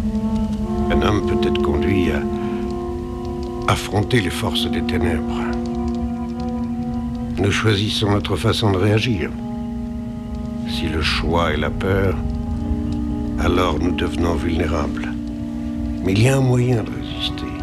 Un homme peut être conduit à affronter les forces des ténèbres. Nous choisissons notre façon de réagir. Si le choix est la peur, alors nous devenons vulnérables. Mais il y a un moyen de résister.